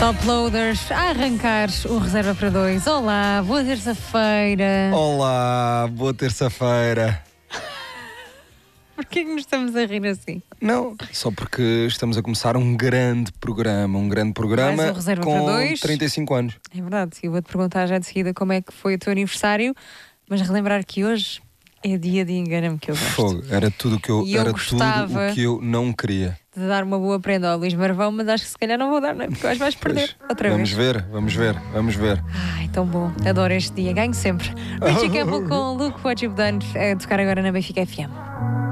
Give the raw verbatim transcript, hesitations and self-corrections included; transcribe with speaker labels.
Speaker 1: Top Loaders a arrancar o Reserva para Dois. Olá, boa terça-feira.
Speaker 2: Olá, boa terça-feira.
Speaker 1: Porquê que nos estamos a rir assim?
Speaker 2: Não, só porque estamos a começar um grande programa, um grande programa
Speaker 1: Mais um Reserva
Speaker 2: com
Speaker 1: para Dois.
Speaker 2: trinta e cinco anos.
Speaker 1: É verdade, eu vou-te perguntar já de seguida como é que foi o teu aniversário, mas relembrar que hoje é dia de engana-me que eu gosto.
Speaker 2: Fogo, era tudo o que eu,
Speaker 1: E eu
Speaker 2: era
Speaker 1: gostava
Speaker 2: tudo o que eu não queria.
Speaker 1: de dar uma boa prenda ao Luís Marvão, mas acho que se calhar não vou dar, não é? Porque eu acho que vais perder
Speaker 2: Pois,
Speaker 1: outra
Speaker 2: vamos
Speaker 1: vez.
Speaker 2: ver, vamos ver, vamos ver.
Speaker 1: Ai, tão bom. Adoro este dia. Ganho sempre. Richie Campbell com Look What You've Done a tocar agora na Benfica F M.